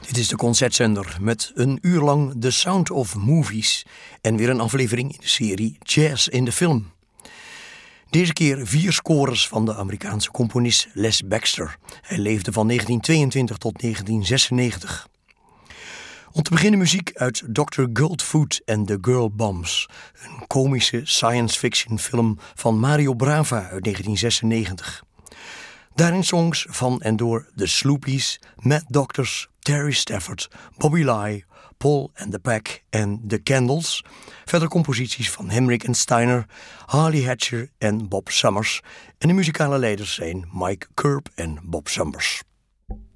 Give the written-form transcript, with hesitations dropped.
Dit is de Concertzender met een uur lang The Sound of Movies en weer een aflevering in de serie Jazz in de Film. Deze keer 4 scores van de Amerikaanse componist Les Baxter. Hij leefde van 1922 tot 1996. Om te beginnen muziek uit Dr. Goldfoot and the Girl Bombs, een komische science fiction film van Mario Bava uit 1996. Daarin songs van en door The Sloopies, Mad Doctors, Terry Stafford, Bobby Lye, Paul and the Pack en The Candles. Verder composities van Hemrick en Steiner, Harley Hatcher en Bob Summers. En de muzikale leiders zijn Mike Curb en Bob Summers.